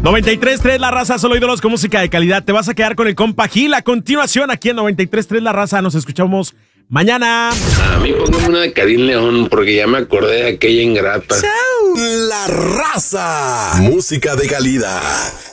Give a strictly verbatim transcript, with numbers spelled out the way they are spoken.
noventa y tres punto tres La Raza, solo ídolos con música de calidad. Te vas a quedar con el compa Gil a continuación aquí en noventa y tres punto tres La Raza. Nos escuchamos mañana. A mí póngame una de Karim León porque ya me acordé de aquella ingrata. La Raza, música de calidad.